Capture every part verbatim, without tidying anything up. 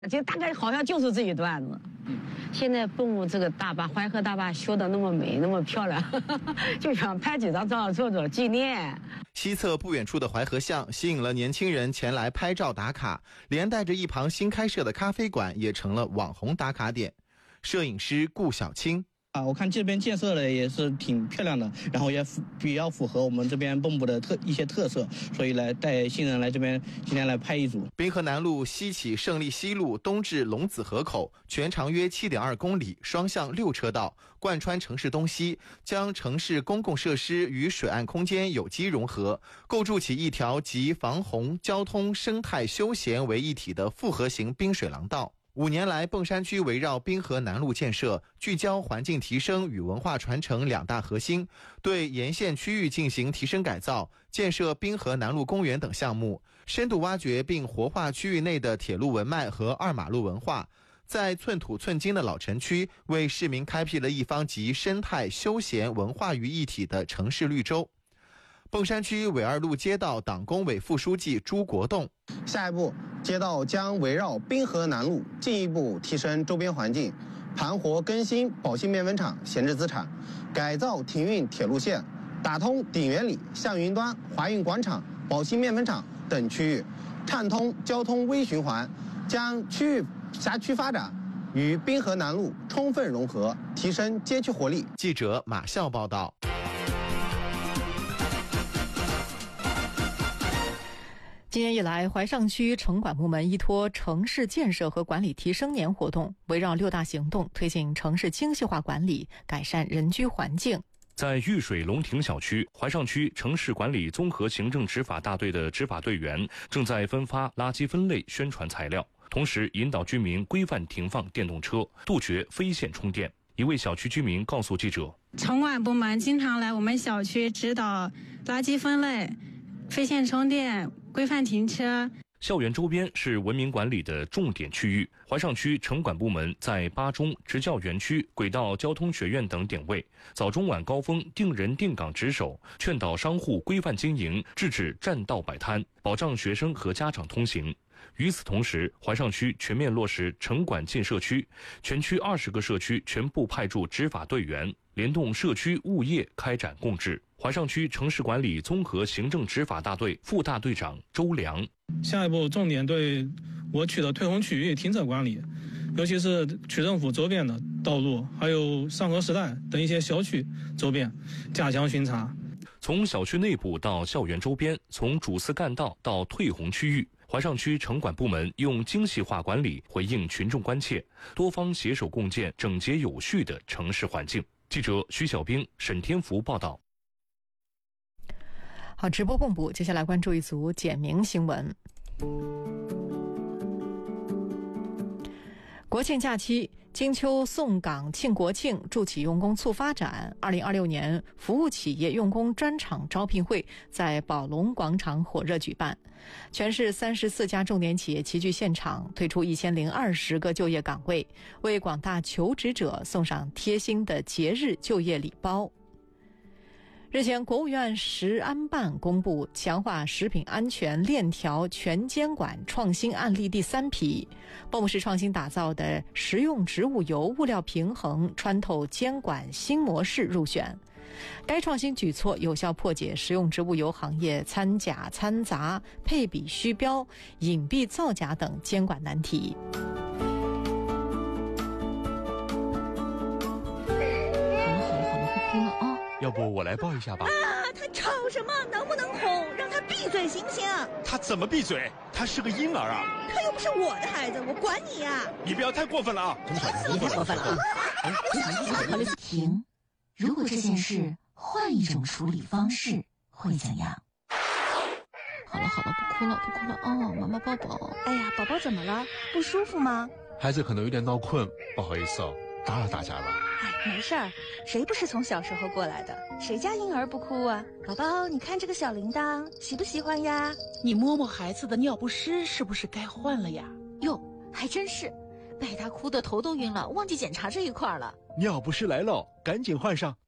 这大概好像就是这一段子。现在蚌埠这个大坝，淮河大坝修得那么美，那么漂亮，呵呵，就想拍几张照做做纪念。 西侧不远处的淮河巷吸引了年轻人前来拍照打卡，连带着一旁新开设的咖啡馆也成了网红打卡点。摄影师顾小青。 啊，我看这边建设的也是挺漂亮的，然后也比较符合我们这边蚌埠的特一些特色，所以来带新人来这边今天来拍一组。 滨河南路西起胜利西路，东至龙子河口，全长约 七点二公里，双向六车道，贯穿城市东西，将城市公共设施与水岸空间有机融合，构筑起一条集防洪、交通、生态、休闲为一体的复合型滨水廊道。五年来，硼山区围绕滨河南路建设，聚焦环境提升与文化传承两大核心，对沿线区域进行提升改造，建设滨河南路公园等项目，深度挖掘并活化区域内的铁路文脉和二马路文化，在寸土寸金的老城区，为市民开辟了一方集生态、休闲、文化于一体的城市绿洲。硼山区纬二路街道党工委副书记朱国栋。 下一步，街道将围绕滨河南路进一步提升周边环境，盘活更新宝兴面粉厂闲置资产，改造停运铁路线，打通鼎元里、向云端、华运广场、宝兴面粉厂等区域，畅通交通微循环，将区域辖区发展与滨河南路充分融合，提升街区活力。 记者马笑报道。 今年以来，淮上区城管部门依托城市建设和管理提升年活动，围绕六大行动推进城市精细化管理，改善人居环境。 在玉水龙亭小区，淮上区城市管理综合行政执法大队的执法队员正在分发垃圾分类宣传材料，同时引导居民规范停放电动车，杜绝非线充电。一位小区居民告诉记者， 城管部门经常来我们小区指导垃圾分类、非线充电、规范停车。 校园周边是文明管理的重点区域，淮上区城管部门在八中、职教园区、轨道交通学院等点位，早中晚高峰定人定岗值守，劝导商户规范经营，制止占道摆摊，保障学生和家长通行。与此同时，淮上区全面落实城管进社区，全区二十个社区全部派驻执法队员，联动社区物业开展共治。淮上区城市管理综合行政执法大队副大队长周良， 下一步重点对我区的退洪区域停车管理，尤其是区政府周边的道路，还有上河时代等一些小区周边加强巡查。 从小区内部到校园周边，从主次干道到退洪区域，淮上区城管部门用精细化管理回应群众关切，多方携手共建整洁有序的城市环境。记者徐小兵、沈天福报道。 好，直播蚌埠，接下来关注一组简明新闻。国庆假期，金秋颂港庆国庆助企用工促发展二零二六年服务企业用工专场招聘会在宝龙广场火热举办，全市三十四家重点企业齐聚现场，推出一千零二十个就业岗位，为广大求职者送上贴心的节日就业礼包。日前，国务院食安办公布强化食品安全链条全监管创新案例第三批，蚌埠市创新打造的食用植物油物料平衡穿透监管新模式入选。该创新举措有效破解食用植物油行业掺假掺杂、配比虚标、隐蔽造假等监管难题。 要不我来抱一下吧。 啊，他吵什么？能不能哄？让他闭嘴行不行？ 他怎么闭嘴？他是个婴儿啊！ 他又不是我的孩子，我管你呀！ 你不要太过分了啊！ 你太过分了啊！ 停！如果这件事换一种处理方式，会怎样？ 好了好了，不哭了不哭了哦，妈妈抱抱。 哎呀，宝宝怎么了？不舒服吗？ 孩子可能有点闹困，不好意思哦，打扰大家了。 哎，没事儿，谁不是从小时候过来的？谁家婴儿不哭啊？宝宝，你看这个小铃铛，喜不喜欢呀？ 你摸摸孩子的尿不湿，是不是该换了呀？ 哟，还真是，被他哭得头都晕了，忘记检查这一块了。 尿不湿来了，赶紧换上。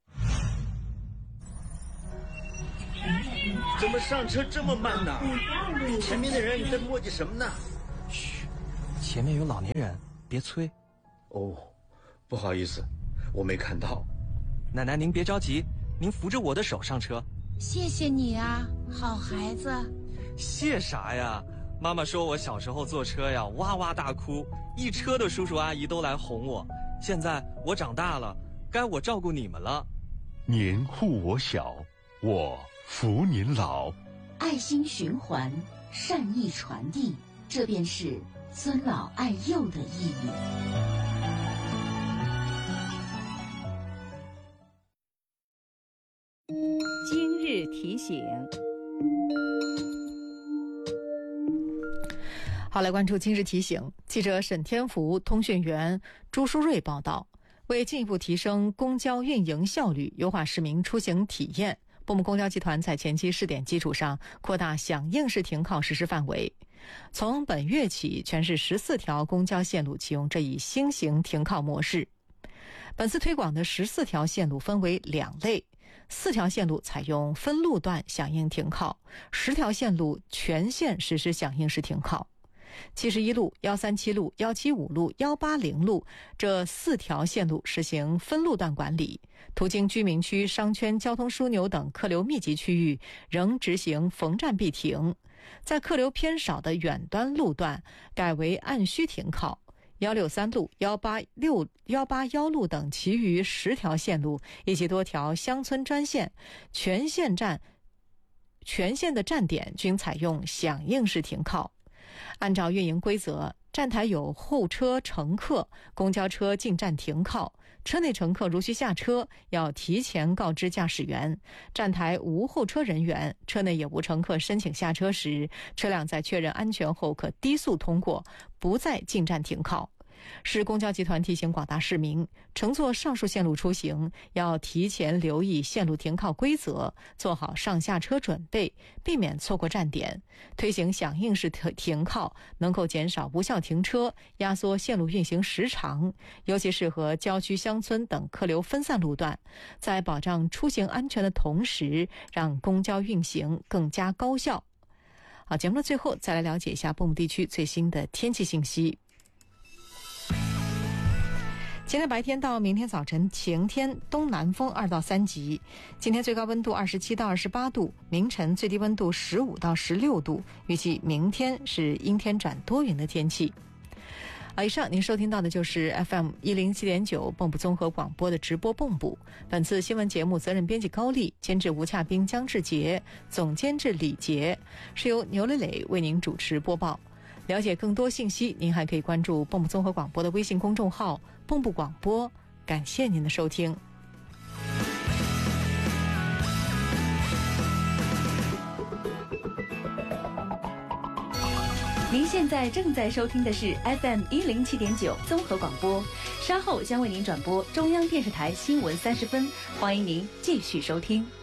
怎么上车这么慢呢？前面的人在磨叽什么呢？ 嘘， 前面有老年人，别催。 哦，不好意思，我没看到。 奶奶您别着急，您扶着我的手上车。 谢谢你啊，好孩子。 谢啥呀？妈妈说我小时候坐车呀，哇哇大哭，一车的叔叔阿姨都来哄我。现在我长大了，该我照顾你们了。 您护我小，我扶您老。 爱心循环，善意传递，这便是尊老爱幼的意义。 今日提醒。 好，来关注今日提醒。记者沈天福、通讯员朱淑瑞报道，为进一步提升公交运营效率，优化市民出行体验，部门公交集团在前期试点基础上，扩大响应式停靠实施范围。从本月起，全市十四条公交线路启用这一新型停靠模式。本次推广的十四条线路分为两类，四条线路采用分路段响应停靠，十条线路全线实施响应式停靠。七十一路、一三七路、一七五路、一八零路这四条线路实行分路段管理，途经居民区、商圈、交通枢纽等客流密集区域仍执行逢站必停，在客流偏少的远端路段改为按需停靠。一六三路、一八六、一八一路等其余十条线路以及多条乡村专线，全线站全线的站点均采用响应式停靠。按照运营规则，站台有候车乘客，公交车进站停靠，车内乘客如需下车，要提前告知驾驶员。站台无候车人员，车内也无乘客申请下车时，车辆在确认安全后可低速通过，不再进站停靠。市公交集团提醒广大市民，乘坐上述线路出行，要提前留意线路停靠规则，做好上下车准备，避免错过站点。推行响应式停靠，能够减少无效停车，压缩线路运行时长，尤其适合郊区、乡村等客流分散路段，在保障出行安全的同时，让公交运行更加高效。好，节目的最后再来了解一下蚌埠地区最新的天气信息。今天白天到明天早晨晴天，东南风二到三级。今天最高温度二十七到二十八度，明晨最低温度十五到十六度。预计明天是阴天转多云的天气。啊，以上您收听到的就是 F M 一零七点九蚌埠综合广播的直播蚌埠。本次新闻节目责任编辑高丽，监制吴洽斌、姜志杰，总监制李杰，是由牛磊磊为您主持播报。了解更多信息，您还可以关注蚌埠综合广播的微信公众号蚌埠广播。感谢您的收听。 您现在正在收听的是 F M 一零七点九综合广播，稍后将为您转播中央电视台新闻三十分，欢迎您继续收听。